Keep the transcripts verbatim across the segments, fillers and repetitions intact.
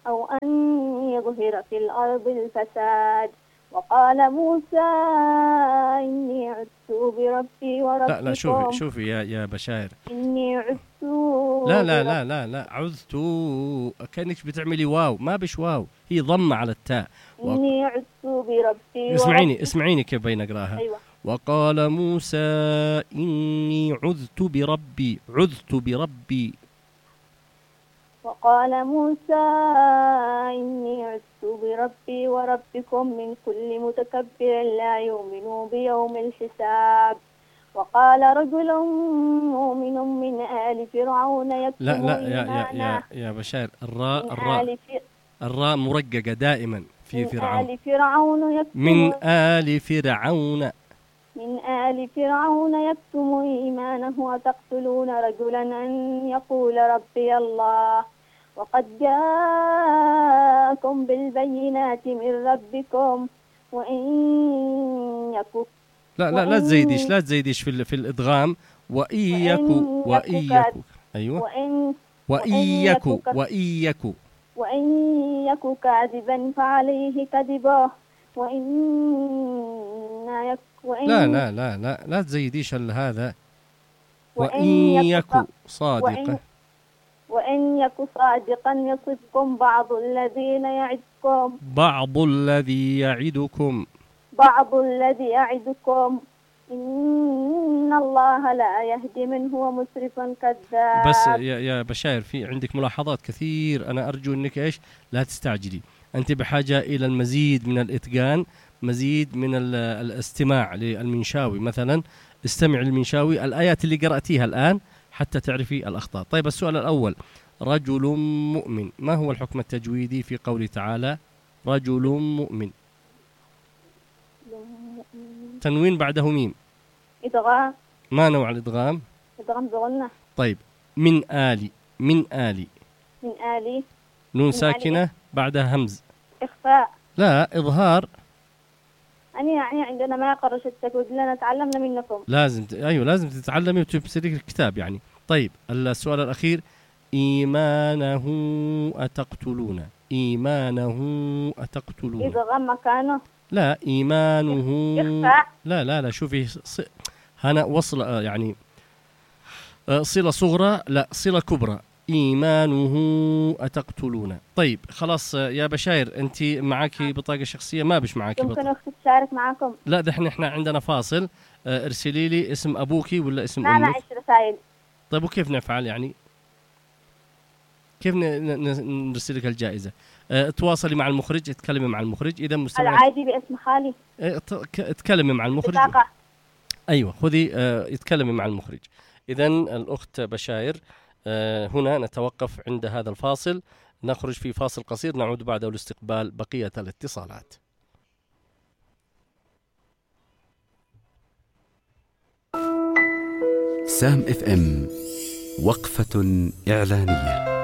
أو أن يظهر في الأرض الفساد. وقال موسى إني عذت بربي وربكم. لا لا شوفي شوفي يا يا بشاير، إني عذت لا لا لا لا لا عذت كأنك بتعملي واو، ما بش واو، هي ضمة على التاء. إني عذت بربي. اسمعيني اسمعيني كيف بينقراها. أيوة. وقال موسى إني عذت بربي، عذت بربي. وقال موسى إني عذت بربي وربكم من كل متكبر لا يؤمن بيوم الحساب. وقال رجل مؤمن من آل فرعون يكتم لا لا يا إيمانه. يا يا, يا بشار، الراء من الراء آل فر... الراء مرققة دائما في من فرعون. آل فرعون يكتم من آل فرعون من آل فرعون يكتم إيمانه وتقتلون رجلا أن يقول ربي الله وقد جاءكم بالبينات من ربكم وإن يكن. لا لا لا تزيديش لا تزيديش في في الإدغام. وإيكو وإيكو أيوة. وإن وإيكو وإيكو وإن يكو كاذبا فعليه كذبه وإن يك وإن لا لا لا لا لا تزيديش هذا. وإن وإن يكو صادقة وإن يكو صادقا يصبكم بعض الذين يعدكم بعض الذي يعدكم بعض الذي يعدكم إن الله لا يهدي من هو مسرف كذاب. بس يا يا بشاير، في عندك ملاحظات كثير، أنا أرجو أنك إيش لا تستعجلي. أنت بحاجة إلى المزيد من الإتقان، مزيد من الاستماع للمنشاوي مثلا. استمع للمنشاوي الآيات اللي قرأتيها الآن حتى تعرفي الأخطاء. طيب السؤال الأول، رجل مؤمن، ما هو الحكم التجويدي في قوله تعالى رجل مؤمن؟ تنوين بعده ميم. إدغام. ما نوع الإدغام؟ إدغام بغنة. طيب من آلي من آلي من آلي نون ساكنة بعدها همز. إخفاء. لا إظهار. أنا يعني عندنا ما قرش التجويد لنا تعلمنا منكم. لازم ت... أيوة لازم تتعلمي وتبصري الكتاب يعني. طيب السؤال الأخير، إيمانه أتقتلون، إيمانه أتقتلون. إدغام مكانه. لا إيمانه. إخفاء. لا لا لا شوفي ص... هنا وصل يعني صلة صغرى، لا صلة كبرى. إيمانه أتقتلون. طيب خلاص يا بشاير، أنت معاكي بطاقة شخصية؟ ما بش معاكي يمكن بطاقة. أختي تشارك معكم. لا دحين إحنا عندنا فاصل. ارسلي لي اسم أبوكي ولا اسم ما أمك. معيش رسائل. طيب وكيف نفعل يعني؟ كيف نرسل لك الجائزة؟ اه تواصلي مع المخرج، اتكلمي مع المخرج. إذا مستمعك العادي باسم خالي. اه اتكلمي مع المخرج. بطاقة. أيوة خذي اه اتكلمي مع المخرج. إذا الأخت بشاير اه هنا نتوقف عند هذا الفاصل، نخرج في فاصل قصير، نعود بعده لاستقبال بقية الاتصالات. سام اف ام، وقفة إعلانية.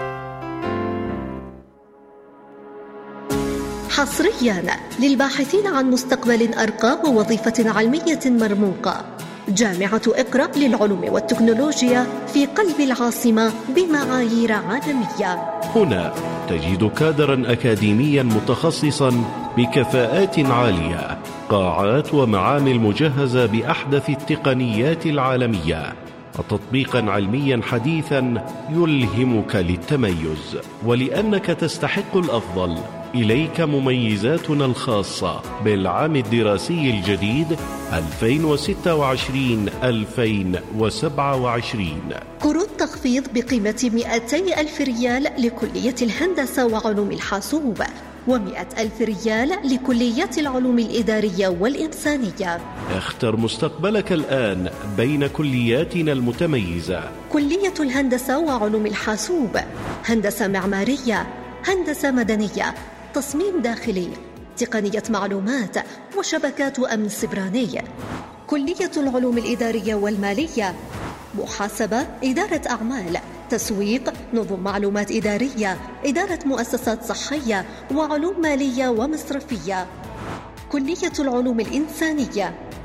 حصريا للباحثين عن مستقبل أرقى ووظيفة علمية مرموقة، جامعة إقرأ للعلوم والتكنولوجيا في قلب العاصمة بمعايير عالمية. هنا تجد كادرا أكاديميا متخصصا بكفاءات عالية، قاعات ومعامل مجهزة بأحدث التقنيات العالمية، وتطبيقا علميا حديثا يلهمك للتميز. ولأنك تستحق الأفضل، إليك مميزاتنا الخاصة بالعام الدراسي الجديد ألفين وستة وعشرين ألفين وسبعة وعشرين. كروت تخفيض بقيمة مئتي ألف ريال لكلية الهندسة وعلوم الحاسوب، ومئة ألف ريال لكليات العلوم الإدارية والإنسانية. اختر مستقبلك الآن بين كلياتنا المتميزة: كلية الهندسة وعلوم الحاسوب، هندسة معمارية، هندسة مدنية، تصميم داخلي، تقنية معلومات وشبكات أمن سيبراني. كلية العلوم الإدارية والمالية، محاسبة، إدارة أعمال، تسويق، نظم معلومات إدارية، إدارة مؤسسات صحية، وعلوم مالية ومصرفية. كلية العلوم الإنسانية،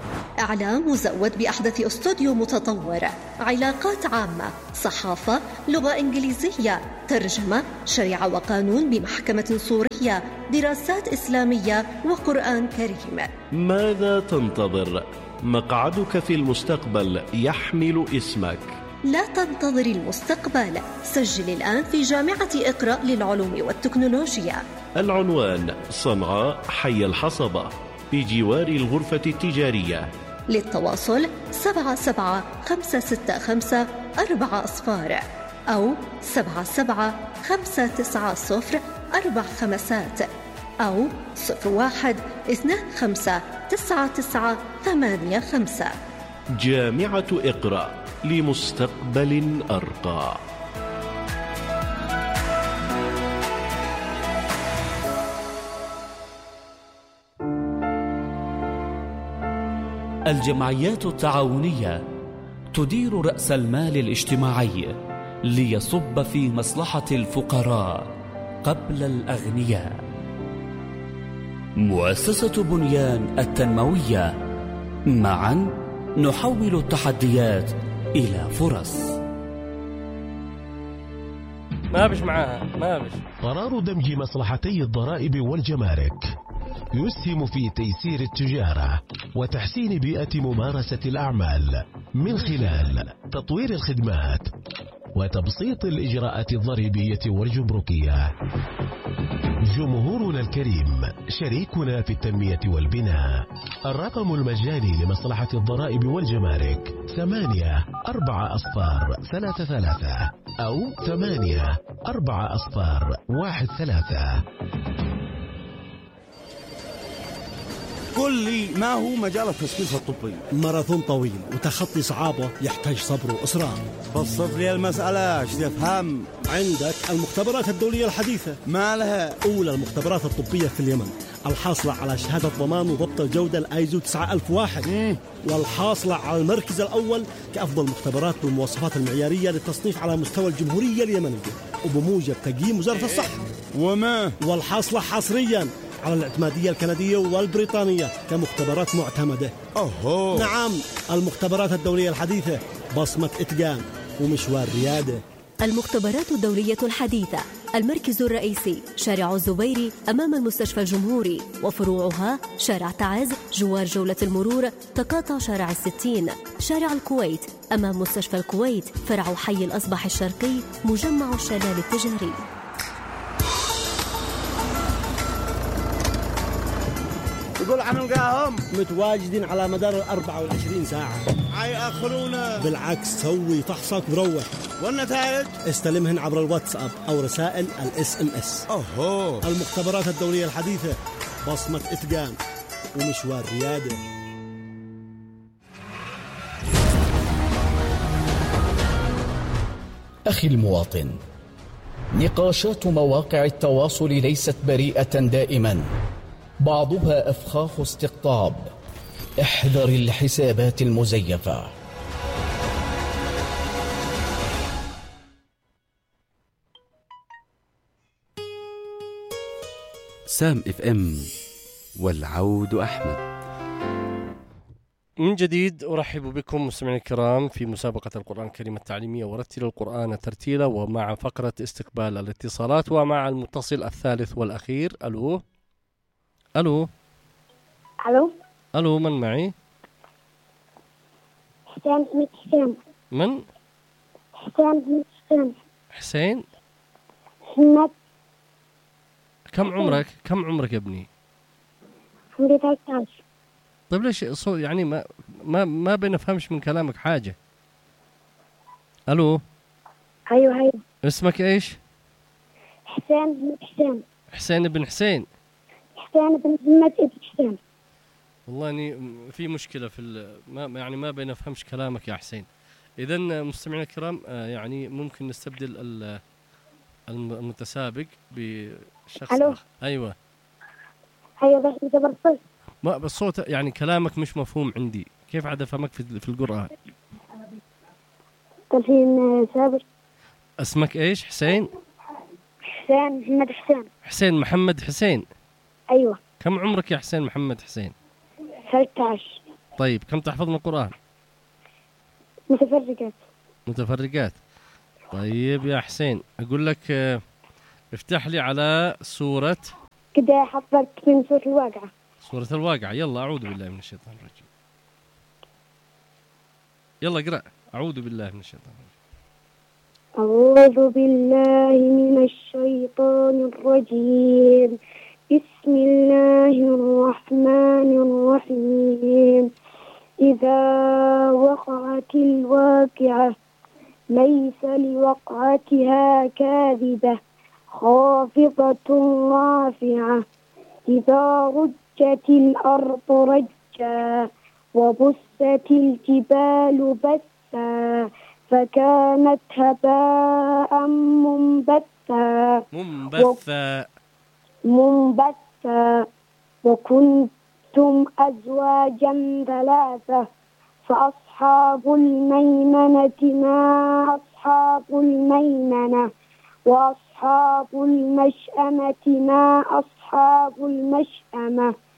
إعلام مزود بأحدث استوديو متطور، علاقات عامة، صحافة، لغة إنجليزية، ترجمة، شريعة وقانون بمحكمة سورية، دراسات إسلامية وقرآن كريم. ماذا تنتظر؟ مقعدك في المستقبل يحمل اسمك. لا تنتظر المستقبل، سجل الآن في جامعة اقرأ للعلوم والتكنولوجيا. العنوان: صنعاء، حي الحصبة، بجوار الغرفة التجارية. للتواصل سبعة سبعة خمسة ستة خمسة أربعة أصفار أو سبعة سبعة خمسة تسعة صفر أربع خمسات أو صفر واحد اثنان خمسة تسعة تسعة ثمانية خمسة. جامعة اقرأ لمستقبل أرقى. الجمعيات التعاونية تدير رأس المال الاجتماعي ليصب في مصلحة الفقراء قبل الأغنياء. مؤسسة بنيان التنموية، معا نحول التحديات إلى فرص. ما بش معاها ما بش. قرار دمج مصلحتي الضرائب والجمارك يسهم في تيسير التجارة وتحسين بيئة ممارسة الأعمال من خلال تطوير الخدمات وتبسيط الإجراءات الضريبية والجمركية. جمهورنا الكريم شريكنا في التنمية والبناء. الرقم المجاني لمصلحة الضرائب والجمارك ثمانية أربعة أصفار ثلاثة ثلاثة أو ثمانية أربعة أصفار واحد ثلاثة. قل لي، ما هو مجال التثقيف الطبي؟ ماراثون طويل وتخطي صعابه يحتاج صبر وإصرار. بسط لي المسألة، ايش تفهم؟ عندك المختبرات الدولية الحديثة. ما لها؟ أولى المختبرات الطبية في اليمن، الحاصلة على شهادة ضمان وضبط الجودة الآيزو تسعة ألف وواحد، مم. والحاصلة على المركز الأول كأفضل مختبرات بالمواصفات المعيارية للتصنيف على مستوى الجمهورية اليمنية وبموجب تقييم وزارة الصحة. وما والحاصلة حصريا على الاعتمادية الكندية والبريطانية كمختبرات معتمدة. أوه. نعم، المختبرات الدولية الحديثة، بصمة إتقان ومشوار ريادة. المختبرات الدولية الحديثة، المركز الرئيسي شارع الزبيري أمام المستشفى الجمهوري، وفروعها شارع تعز جوار جولة المرور، تقاطع شارع الستين، شارع الكويت أمام مستشفى الكويت، فرع حي الأصبح الشرقي، مجمع الشلال التجاري. يقول حنلقاهم متواجدين على مدار الأربعة والعشرين ساعة. حيأخرونا. بالعكس، سوي فحصك وروح. والنتائج استلمهن عبر الواتساب أو رسائل الاس ام اس. أوه. المختبرات الدولية الحديثة، بصمة إتقان ومشوار ريادة. أخي المواطن، نقاشات مواقع التواصل ليست بريئة دائما، بعضها أفخاخ استقطاب. احذر الحسابات المزيفة. سام اف ام، والعود أحمد. من جديد أرحب بكم مستمعينا الكرام في مسابقة القرآن الكريم التعليمية ورتل القرآن ترتيلا، ومع فقرة استقبال الاتصالات، ومع المتصل الثالث والأخير. ألو ألو ألو ألو من معي؟ حسين بن حسين. من؟ حسين بن حسين. حسين؟ محمد. كم عمرك؟ كم عمرك يا ابني؟ عمري ثلاثة عشر. طيب ليش صوت يعني ما ما ما بنفهمش من كلامك حاجة؟ ألو. أيوه أيوه. اسمك إيش؟ حسين بن حسين. حسين بن حسين. حسين بن محمد بن حسين. والله اني في مشكله في ما يعني ما بنفهمش كلامك يا حسين. اذا مستمعينا الكرام يعني ممكن نستبدل المتسابق بشخص آخر. ايوه ايوه بس جبر الصوت. ما بالصوت يعني كلامك مش مفهوم عندي، كيف عاد افهمك في في القرآن؟ تلفين سابر. اسمك ايش؟ حسين؟ حسين محمد حسين. حسين محمد حسين. ايوه. كم عمرك يا حسين محمد حسين؟ ثلاثة عشر. طيب كم تحفظ من القرآن؟ متفرقات. متفرقات. طيب يا حسين أقول لك اه افتح لي على سورة كده حفظت من سورة الواقعة. سورة الواقعة. يلا أعوذ بالله من الشيطان الرجيم. يلا اقرأ. أعوذ بالله من الشيطان الرجيم. أعوذ بالله من الشيطان الرجيم. بسم الله الرحمن الرحيم. إذا وقعت الواقعة ليس لوقعتها كاذبة خافضة رافعة. إذا رجت الأرض رجا وبست الجبال بسا فكانت هباء منبثا منبثا منبثا وكنتم أزواجا ثلاثة فأصحاب الميمنة ما أصحاب الميمنة وأصحاب المشأمة ما أصحاب المشأمة